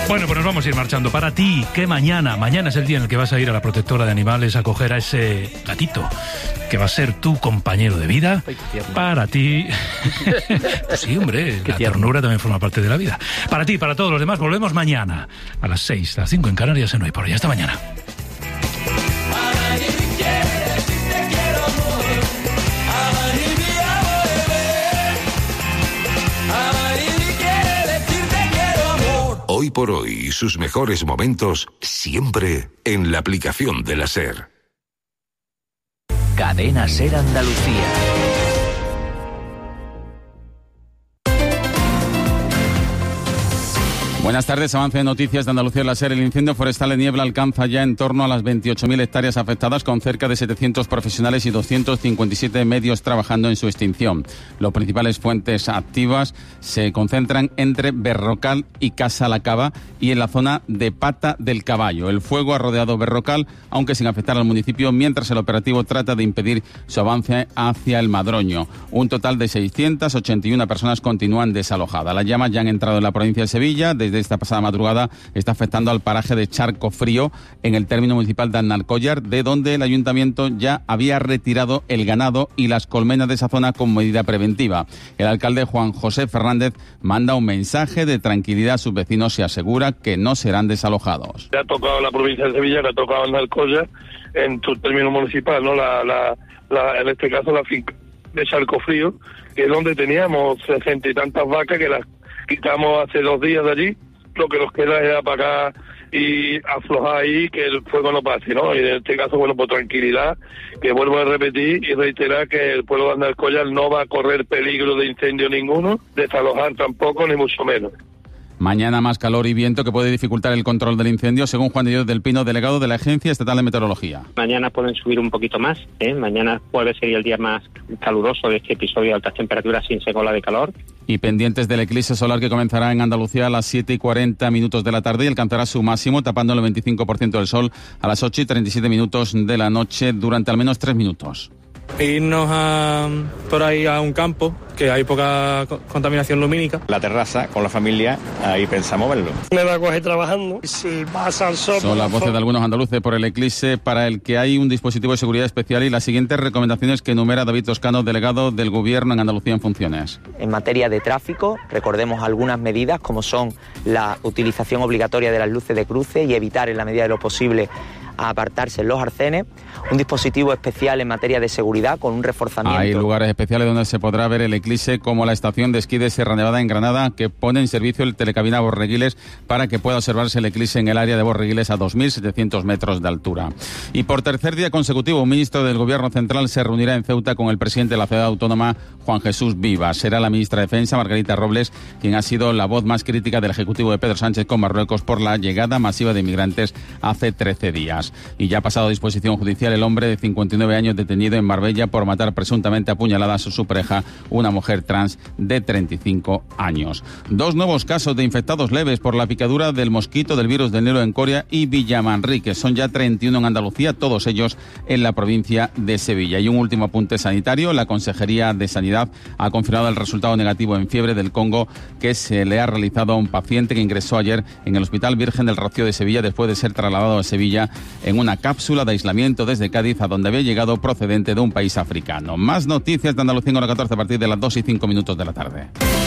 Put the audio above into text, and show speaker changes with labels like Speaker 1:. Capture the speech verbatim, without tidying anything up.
Speaker 1: Bueno, pues nos vamos a ir marchando. Para ti, que mañana, mañana es el día en el que vas a ir a la protectora de animales a coger a ese gatito que va a ser tu compañero de vida.
Speaker 2: Ay, qué tierno.
Speaker 1: Para ti. Pues sí, hombre,
Speaker 2: Qué
Speaker 1: la
Speaker 2: tierno.
Speaker 1: ternura también forma parte de la vida. Para ti, para todos los demás, volvemos mañana a las seis, a las cinco en Canarias, en Hoy por Hoy. Hasta mañana.
Speaker 3: Hoy por Hoy, sus mejores momentos, siempre en la aplicación de la SER.
Speaker 4: Cadena SER Andalucía.
Speaker 5: Buenas tardes, avance de noticias de Andalucía en la SER. El incendio forestal de Niebla alcanza ya en torno a las veintiocho mil hectáreas afectadas, con cerca de setecientos profesionales y doscientos cincuenta y siete medios trabajando en su extinción. Las principales fuentes activas se concentran entre Berrocal y Casa La Cava y en la zona de Pata del Caballo. El fuego ha rodeado Berrocal, aunque sin afectar al municipio, mientras el operativo trata de impedir su avance hacia el Madroño. Un total de seiscientas ochenta y una personas continúan desalojadas. Las llamas ya han entrado en la provincia de Sevilla. Desde esta pasada madrugada está afectando al paraje de Charco Frío, en el término municipal de Alnalcollar, de donde el ayuntamiento ya había retirado el ganado y las colmenas de esa zona con medida preventiva. El alcalde Juan José Fernández manda un mensaje de tranquilidad a sus vecinos y asegura que no serán desalojados.
Speaker 6: Le ha tocado a la provincia de Sevilla, le ha tocado a Alnalcollar en su término municipal, ¿no? La, la, la, en este caso la finca de Charco Frío, que es donde teníamos sesenta y tantas vacas que las quitamos hace dos días de allí. Lo que nos queda es apagar y aflojar ahí, que el fuego no pase, ¿no? Y en este caso, bueno, por tranquilidad, que vuelvo a repetir y reiterar que el pueblo de Alnalcollar no va a correr peligro de incendio ninguno, desalojar tampoco, ni mucho menos.
Speaker 5: Mañana más calor y viento que puede dificultar el control del incendio, según Juan de Dios del Pino, delegado de la Agencia Estatal de Meteorología.
Speaker 7: Mañana pueden subir un poquito más, ¿eh? Mañana jueves sería el día más caluroso de este episodio de altas temperaturas sin secola de calor.
Speaker 5: Y pendientes del eclipse solar que comenzará en Andalucía a las siete y cuarenta minutos de la tarde y alcanzará su máximo tapando el veinticinco por ciento del sol a las ocho y treinta y siete minutos de la noche durante al menos tres minutos.
Speaker 8: Irnos a, por ahí a un campo, que hay poca contaminación lumínica.
Speaker 9: La terraza, con la familia, ahí pensamos verlo.
Speaker 10: Me va a coger trabajando. Si pasa el sol...
Speaker 5: Son las voces de algunos andaluces por el eclipse, para el que hay un dispositivo de seguridad especial y las siguientes recomendaciones que enumera David Toscano, delegado del Gobierno en Andalucía en funciones.
Speaker 11: En materia de tráfico, recordemos algunas medidas como son la utilización obligatoria de las luces de cruce y evitar en la medida de lo posible a apartarse en los arcenes, un dispositivo especial en materia de seguridad con un reforzamiento.
Speaker 5: Hay lugares especiales donde se podrá ver el eclipse, como la estación de esquí de Sierra Nevada en Granada, que pone en servicio el telecabina Borreguiles para que pueda observarse el eclipse en el área de Borreguiles a dos mil setecientos metros de altura. Y por tercer día consecutivo, un ministro del Gobierno Central se reunirá en Ceuta con el presidente de la ciudad autónoma, Juan Jesús Vivas. Será la ministra de Defensa, Margarita Robles, quien ha sido la voz más crítica del Ejecutivo de Pedro Sánchez con Marruecos por la llegada masiva de inmigrantes hace trece días. Y ya ha pasado a disposición judicial el hombre de cincuenta y nueve años detenido en Marbella por matar presuntamente a puñaladas a su pareja, una mujer trans de treinta y cinco años. Dos nuevos casos de infectados leves por la picadura del mosquito del virus del Nilo en Coria y Villamanrique. Son ya treinta y uno en Andalucía, todos ellos en la provincia de Sevilla. Y un último apunte sanitario. La Consejería de Sanidad ha confirmado el resultado negativo en fiebre del Congo que se le ha realizado a un paciente que ingresó ayer en el Hospital Virgen del Rocío de Sevilla después de ser trasladado a Sevilla en una cápsula de aislamiento desde Cádiz, a donde había llegado procedente de un país africano. Más noticias de Andalucía en hora catorce a partir de las dos y cinco minutos de la tarde.